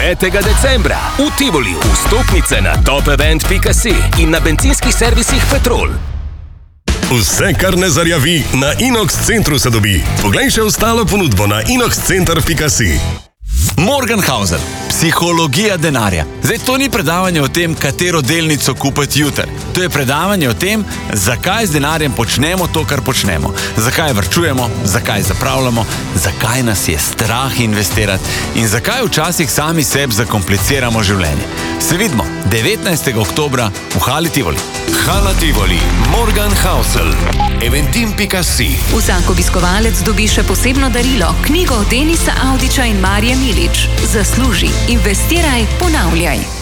5. decembra v Tivoliju. Vstopnice na topevent.si in na bencinskih servisih Petrol. Vse, kar ne zarjavi, na Inox Centru se dobi. Poglej še ostalo ponudbo na inoxcenter.si. Morgenhauser. Psihologija denarja. Zdaj, to ni predavanje o tem, katero delnico kupiti jutri. To je predavanje o tem, zakaj z denarjem počnemo to, kar počnemo. Zakaj varčujemo, zakaj zapravljamo, zakaj nas je strah investirati in zakaj včasih sami sebi zakompliciramo življenje. Se vidimo 19. oktobra v Hali Tivoli. Hala Tivoli, Morgenhauser, eventim.si. Vsak obiskovalec dobi še posebno darilo, knjigo Denisa Avdića in Marije Milič. Zasluži, investiraj, ponavljaj.